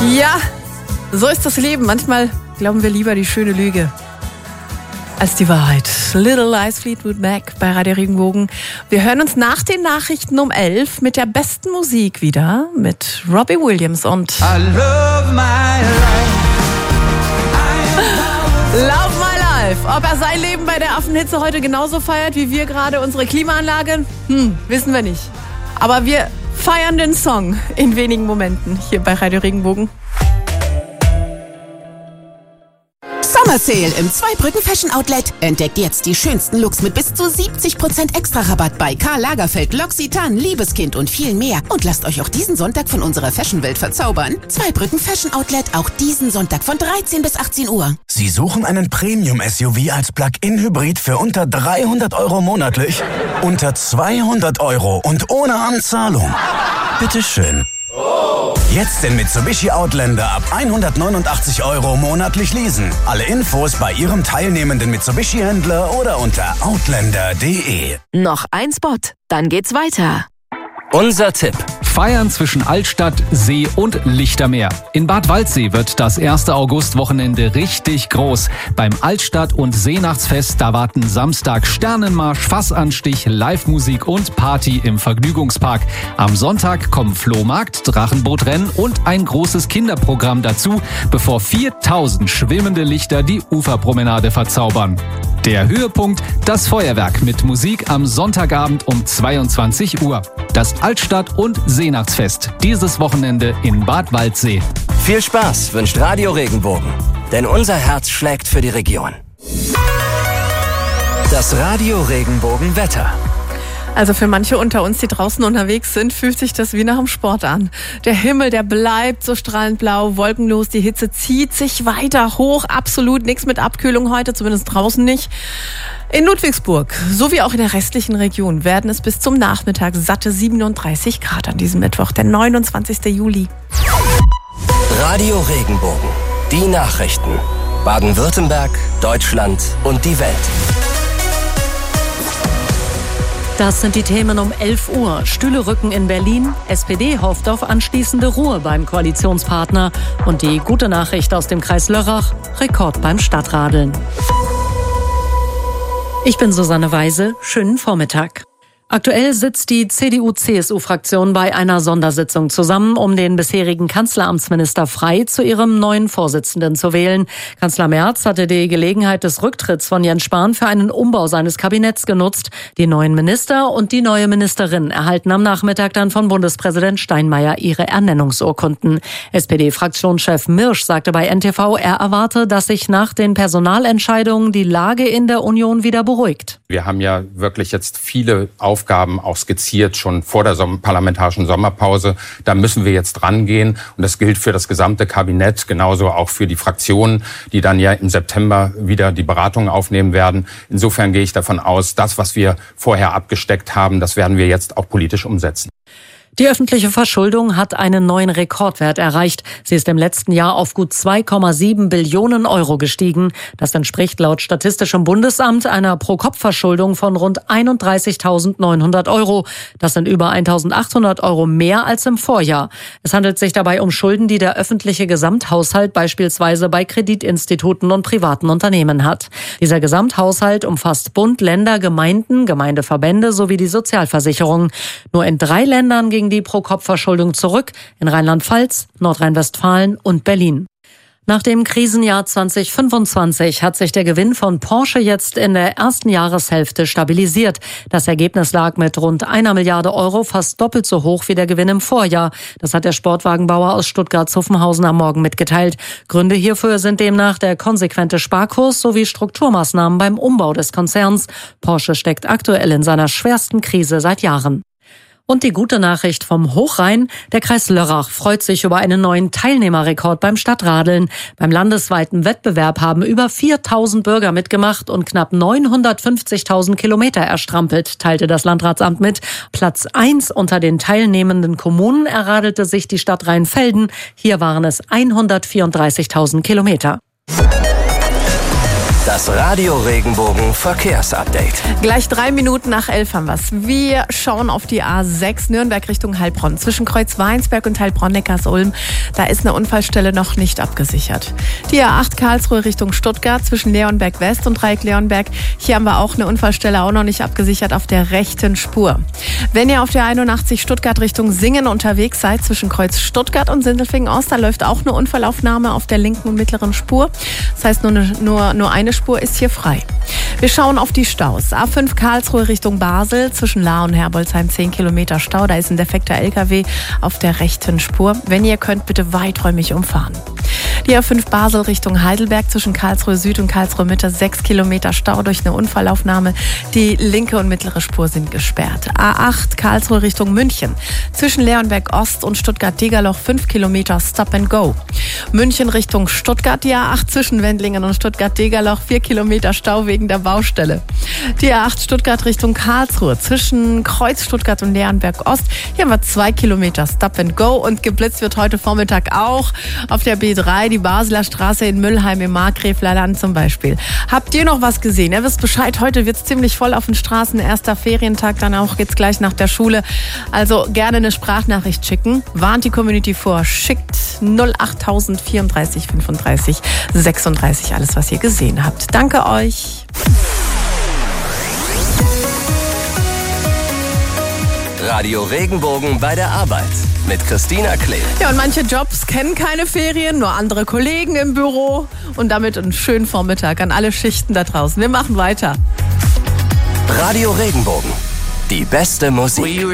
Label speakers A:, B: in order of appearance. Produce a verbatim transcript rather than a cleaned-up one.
A: Ja, so ist das Leben. Manchmal glauben wir lieber die schöne Lüge als die Wahrheit. Little Lies, Fleetwood Mac bei Radio Regenbogen. Wir hören uns nach den Nachrichten um elf mit der besten Musik wieder mit Robbie Williams und
B: I love my life.
A: Love My Life. Ob er sein Leben bei der Affenhitze heute genauso feiert wie wir gerade unsere Klimaanlage? Hm, wissen wir nicht. Aber wir feiern den Song in wenigen Momenten hier bei Radio Regenbogen.
C: Summer Sale im Zweibrücken Fashion Outlet. Entdeckt jetzt die schönsten Looks mit bis zu siebzig Prozent Extra-Rabatt bei Karl Lagerfeld, L'Occitane, Liebeskind und viel mehr. Und lasst euch auch diesen Sonntag von unserer Fashion-Welt verzaubern. Zweibrücken Fashion Outlet, auch diesen Sonntag von dreizehn bis achtzehn Uhr.
D: Sie suchen einen Premium-S U V als Plug-in-Hybrid für unter dreihundert Euro monatlich? Unter zweihundert Euro und ohne Anzahlung? Bitteschön. Jetzt den Mitsubishi Outlander ab hundertneunundachtzig Euro monatlich leasen. Alle Infos bei Ihrem teilnehmenden Mitsubishi-Händler oder unter outlander punkt de.
E: Noch ein Spot, dann geht's weiter.
F: Unser Tipp. Feiern zwischen Altstadt, See und Lichtermeer. In Bad Waldsee wird das erste Augustwochenende richtig groß. Beim Altstadt- und Seenachtsfest, da warten Samstag Sternenmarsch, Fassanstich, Live-Musik und Party im Vergnügungspark. Am Sonntag kommen Flohmarkt, Drachenbootrennen und ein großes Kinderprogramm dazu, bevor viertausend schwimmende Lichter die Uferpromenade verzaubern. Der Höhepunkt, das Feuerwerk mit Musik am Sonntagabend um zweiundzwanzig Uhr. Das Altstadt- und Seenachtsfest, dieses Wochenende in Bad Waldsee.
G: Viel Spaß wünscht Radio Regenbogen, denn unser Herz schlägt für die Region. Das Radio Regenbogen Wetter.
A: Also für manche unter uns, die draußen unterwegs sind, fühlt sich das wie nach dem Sport an. Der Himmel, der bleibt so strahlend blau, wolkenlos, die Hitze zieht sich weiter hoch, absolut nichts mit Abkühlung heute, zumindest draußen nicht. In Ludwigsburg, sowie auch in der restlichen Region, werden es bis zum Nachmittag satte siebenunddreißig Grad an diesem Mittwoch, der neunundzwanzigsten Juli.
G: Radio Regenbogen, die Nachrichten. Baden-Württemberg, Deutschland und die Welt.
H: Das sind die Themen um elf Uhr. Stühle rücken in Berlin. S P D hofft auf anschließende Ruhe beim Koalitionspartner. Und die gute Nachricht aus dem Kreis Lörrach: Rekord beim Stadtradeln. Ich bin Susanne Weise. Schönen Vormittag. Aktuell sitzt die C D U C S U-Fraktion bei einer Sondersitzung zusammen, um den bisherigen Kanzleramtsminister Frey zu ihrem neuen Vorsitzenden zu wählen. Kanzler Merz hatte die Gelegenheit des Rücktritts von Jens Spahn für einen Umbau seines Kabinetts genutzt. Die neuen Minister und die neue Ministerin erhalten am Nachmittag dann von Bundespräsident Steinmeier ihre Ernennungsurkunden. S P D-Fraktionschef Mirsch sagte bei N T V, er erwarte, dass sich nach den Personalentscheidungen die Lage in der Union wieder beruhigt.
I: Wir haben ja wirklich jetzt viele Aufgaben auch skizziert, schon vor der Som- parlamentarischen Sommerpause. Da müssen wir jetzt rangehen. Und das gilt für das gesamte Kabinett, genauso auch für die Fraktionen, die dann ja im September wieder die Beratungen aufnehmen werden. Insofern gehe ich davon aus, das, was wir vorher abgesteckt haben, das werden wir jetzt auch politisch umsetzen.
H: Die öffentliche Verschuldung hat einen neuen Rekordwert erreicht. Sie ist im letzten Jahr auf gut zwei Komma sieben Billionen Euro gestiegen. Das entspricht laut Statistischem Bundesamt einer Pro-Kopf-Verschuldung von rund einunddreißigtausendneunhundert Euro. Das sind über eintausendachthundert Euro mehr als im Vorjahr. Es handelt sich dabei um Schulden, die der öffentliche Gesamthaushalt beispielsweise bei Kreditinstituten und privaten Unternehmen hat. Dieser Gesamthaushalt umfasst Bund, Länder, Gemeinden, Gemeindeverbände sowie die Sozialversicherung. Nur in drei Ländern ging die Pro-Kopf-Verschuldung zurück, in Rheinland-Pfalz, Nordrhein-Westfalen und Berlin. Nach dem Krisenjahr zwanzig fünfundzwanzig hat sich der Gewinn von Porsche jetzt in der ersten Jahreshälfte stabilisiert. Das Ergebnis lag mit rund einer Milliarde Euro fast doppelt so hoch wie der Gewinn im Vorjahr. Das hat der Sportwagenbauer aus Stuttgart-Zuffenhausen am Morgen mitgeteilt. Gründe hierfür sind demnach der konsequente Sparkurs sowie Strukturmaßnahmen beim Umbau des Konzerns. Porsche steckt aktuell in seiner schwersten Krise seit Jahren. Und die gute Nachricht vom Hochrhein: Der Kreis Lörrach freut sich über einen neuen Teilnehmerrekord beim Stadtradeln. Beim landesweiten Wettbewerb haben über viertausend Bürger mitgemacht und knapp neunhundertfünfzigtausend Kilometer erstrampelt, teilte das Landratsamt mit. Platz eins unter den teilnehmenden Kommunen erradelte sich die Stadt Rheinfelden. Hier waren es hundertvierunddreißigtausend Kilometer.
G: Das Radio Regenbogen Verkehrsupdate.
A: Gleich drei Minuten nach elf haben wir's. Wir schauen auf die A sechs Nürnberg Richtung Heilbronn. Zwischen Kreuz-Weinsberg und Heilbronn-Neckarsulm. Da ist eine Unfallstelle noch nicht abgesichert. Die A acht Karlsruhe Richtung Stuttgart zwischen Leonberg West und Dreieck Leonberg. Hier haben wir auch eine Unfallstelle, auch noch nicht abgesichert auf der rechten Spur. Wenn ihr auf der einundachtzig Stuttgart Richtung Singen unterwegs seid, zwischen Kreuz Stuttgart und Sindelfingen-Ost, da läuft auch eine Unfallaufnahme auf der linken und mittleren Spur. Das heißt, nur, eine, nur, nur eine Spur ist hier frei. Wir schauen auf die Staus. A fünf Karlsruhe Richtung Basel, zwischen Lahr und Herbolzheim zehn Kilometer Stau. Da ist ein defekter L K W auf der rechten Spur. Wenn ihr könnt, bitte weiträumig umfahren. Die A fünf Basel Richtung Heidelberg, zwischen Karlsruhe Süd und Karlsruhe Mitte sechs Kilometer Stau durch eine Unfallaufnahme. Die linke und mittlere Spur sind gesperrt. A acht Karlsruhe Richtung München, zwischen Leonberg Ost und Stuttgart-Degerloch fünf Kilometer Stop and Go. München Richtung Stuttgart, die A acht zwischen Wendlingen und Stuttgart-Degerloch vier Kilometer Stau wegen der Baustelle. Die A acht Stuttgart Richtung Karlsruhe, zwischen Kreuz Stuttgart und Leonberg Ost. Hier haben wir zwei Kilometer Stop and Go und geblitzt wird heute Vormittag auch auf der B drei, die Basler Straße in Müllheim im Markgräfler Land zum Beispiel. Habt ihr noch was gesehen? Ihr wisst Bescheid, heute wird es ziemlich voll auf den Straßen. Erster Ferientag, dann auch geht's gleich nach der Schule. Also gerne eine Sprachnachricht schicken. Warnt die Community vor. Schickt null acht tausend vierunddreißig fünfunddreißig sechsunddreißig alles, was ihr gesehen habt. Danke euch.
G: Radio Regenbogen bei der Arbeit mit Christina Klee.
A: Ja, und manche Jobs kennen keine Ferien, nur andere Kollegen im Büro. Und damit einen schönen Vormittag an alle Schichten da draußen. Wir machen weiter.
G: Radio Regenbogen. Die beste Musik.